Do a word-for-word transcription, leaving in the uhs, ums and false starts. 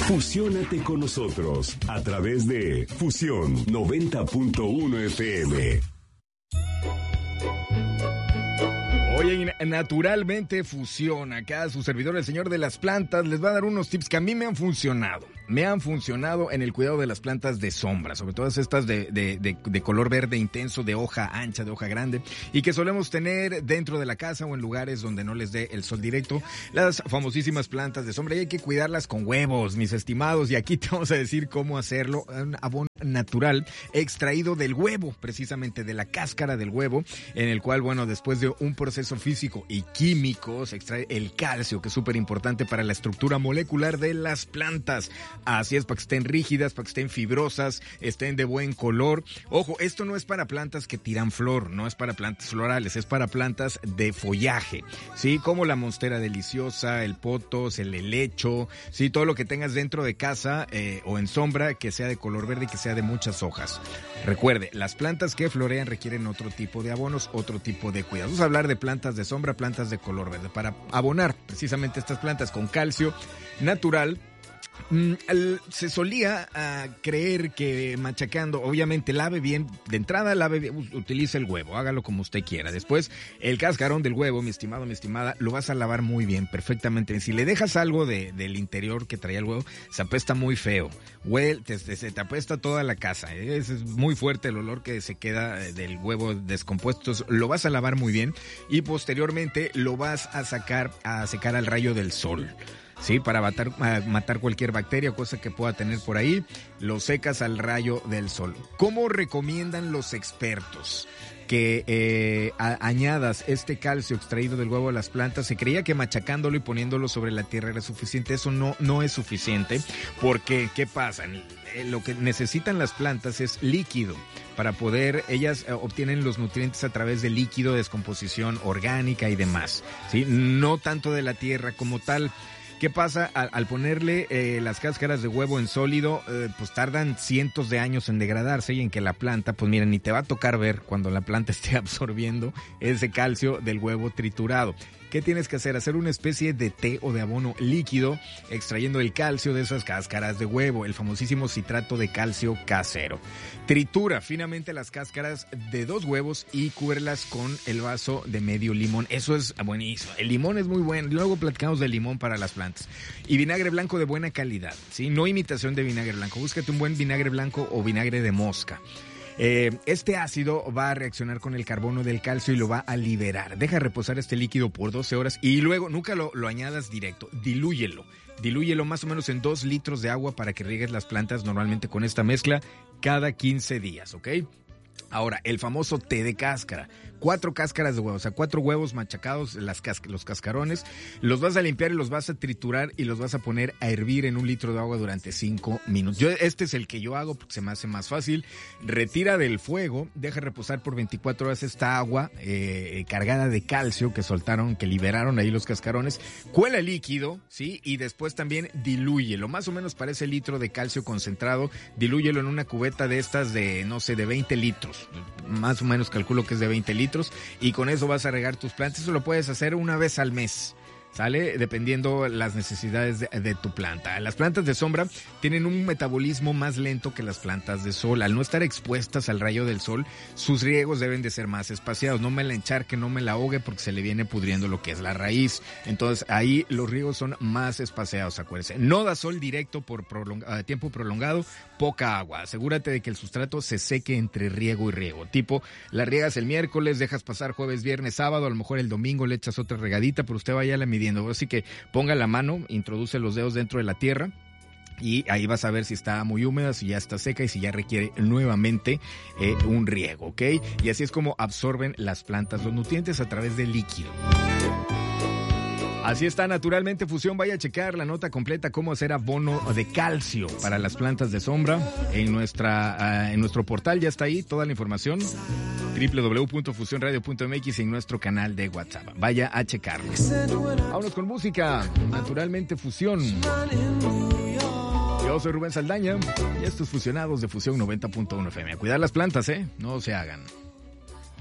Fusiónate con nosotros a través de Fusión noventa punto uno F M. Oye, naturalmente fusiona. Acá su servidor, el señor de las plantas, les va a dar unos tips que a mí me han funcionado. Me han funcionado en el cuidado de las plantas de sombra, sobre todo estas de, de, de, de color verde intenso, de hoja ancha, de hoja grande, y que solemos tener dentro de la casa o en lugares donde no les dé el sol directo. Las famosísimas plantas de sombra, y hay que cuidarlas con huevos, mis estimados, y aquí te vamos a decir cómo hacerlo. Un abono natural extraído del huevo, precisamente de la cáscara del huevo, en el cual, bueno, después de un proceso físico y químico se extrae el calcio, que es súper importante para la estructura molecular de las plantas. Así es, para que estén rígidas, para que estén fibrosas, estén de buen color. Ojo, esto no es para plantas que tiran flor, no es para plantas florales, es para plantas de follaje, ¿sí? Como la monstera deliciosa, el potos, el helecho, ¿sí? Todo lo que tengas dentro de casa eh, o en sombra que sea de color verde y que sea de muchas hojas. Recuerde, las plantas que florean requieren otro tipo de abonos, otro tipo de cuidados. Vamos a hablar de plantas de sombra, plantas de color verde, para abonar precisamente estas plantas con calcio natural. Mm, el, se solía uh, creer que machacando, obviamente lave bien, de entrada lave bien, utilice el huevo, hágalo como usted quiera. Después, el cascarón del huevo, mi estimado, mi estimada, lo vas a lavar muy bien, perfectamente. Si le dejas algo de, del interior que traía el huevo, se apesta muy feo. Huele, te, te, se te apesta toda la casa. ¿eh? Es, es muy fuerte el olor que se queda del huevo descompuesto. Entonces, lo vas a lavar muy bien y posteriormente lo vas a sacar a secar al rayo del sol. Sí, para matar, matar cualquier bacteria o cosa que pueda tener por ahí, lo secas al rayo del sol. ¿Cómo recomiendan los expertos que eh, a, añadas este calcio extraído del huevo a las plantas? Se creía que machacándolo y poniéndolo sobre la tierra era suficiente. Eso no, no es suficiente, porque ¿qué pasa? Lo que necesitan las plantas es líquido. Para poder, ellas eh, obtienen los nutrientes a través de líquido, descomposición orgánica y demás, ¿sí? No tanto de la tierra como tal. ¿Qué pasa? Al, al ponerle eh, las cáscaras de huevo en sólido, eh, pues tardan cientos de años en degradarse y en que la planta, pues miren, ni te va a tocar ver cuando la planta esté absorbiendo ese calcio del huevo triturado. ¿Qué tienes que hacer? Hacer una especie de té o de abono líquido extrayendo el calcio de esas cáscaras de huevo, el famosísimo citrato de calcio casero. Tritura finamente las cáscaras de dos huevos y cúbrelas con el vaso de medio limón. Eso es buenísimo. El limón es muy bueno. Luego platicamos del limón para las plantas. Y vinagre blanco de buena calidad, ¿sí? No imitación de vinagre blanco. Búscate un buen vinagre blanco o vinagre de mosca. Eh, este ácido va a reaccionar con el carbono del calcio y lo va a liberar. Deja reposar este líquido por doce horas y luego nunca lo, lo añadas directo, dilúyelo. Dilúyelo más o menos en dos litros de agua para que riegues las plantas normalmente con esta mezcla cada quince días, ¿ok? Ahora, el famoso té de cáscara. Cuatro cáscaras de huevos, o sea, cuatro huevos machacados, las cas- los cascarones. Los vas a limpiar y los vas a triturar y los vas a poner a hervir en un litro de agua durante cinco minutos. Yo, este es el que yo hago porque se me hace más fácil. Retira del fuego, deja reposar por veinticuatro horas esta agua eh, cargada de calcio que soltaron, que liberaron ahí los cascarones. Cuela el líquido, ¿sí? Y después también dilúyelo. Más o menos para ese litro de calcio concentrado, dilúyelo en una cubeta de estas de, no sé, de veinte litros. Más o menos calculo que es de veinte litros. Y con eso vas a regar tus plantas. Eso lo puedes hacer una vez al mes, ¿sale? Dependiendo las necesidades de, de tu planta. Las plantas de sombra tienen un metabolismo más lento que las plantas de sol. Al no estar expuestas al rayo del sol, sus riegos deben de ser más espaciados. No me la encharque, no me la ahogue porque se le viene pudriendo lo que es la raíz. Entonces ahí los riegos son más espaciados, acuérdense. No da sol directo por prolonga, tiempo prolongado, poca agua. Asegúrate de que el sustrato se seque entre riego y riego. Tipo, la riegas el miércoles, dejas pasar jueves, viernes, sábado, a lo mejor el domingo le echas otra regadita, pero usted vaya a la midiendo. Así que ponga la mano, introduce los dedos dentro de la tierra y ahí vas a ver si está muy húmeda, si ya está seca y si ya requiere nuevamente eh, un riego, ¿ok? Y así es como absorben las plantas los nutrientes a través del líquido. Así está, naturalmente Fusión. Vaya a checar la nota completa, cómo hacer abono de calcio para las plantas de sombra. En nuestra uh, en nuestro portal ya está ahí toda la información, doble u doble u doble u punto fusión radio punto m x, en nuestro canal de WhatsApp. Vaya a checarlo. Vámonos con música, naturalmente Fusión. Yo soy Rubén Saldaña y estos fusionados de Fusión noventa punto uno F M. A cuidar las plantas, ¿eh? No se hagan.